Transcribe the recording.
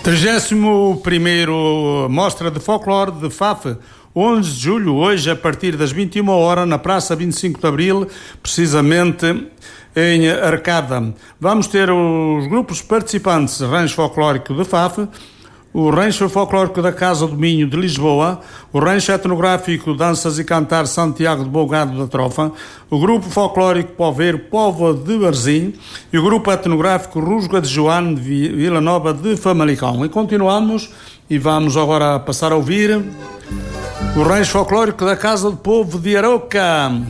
31º Mostra de Folclore de Faf, 11 de julho, hoje a partir das 21 horas na Praça 25 de Abril, precisamente em Arcada. Vamos ter os grupos participantes: Rancho Folclórico de Faf, o Rancho Folclórico da Casa do Minho de Lisboa, o Rancho Etnográfico Danças e Cantar Santiago de Bogado da Trofa, o Grupo Folclórico Poveiro Póvoa de Varzim e o Grupo Etnográfico Rusga de Joane de Vila Nova de Famalicão. E continuamos e vamos agora passar a ouvir o Rancho Folclórico da Casa do Povo de Aroca.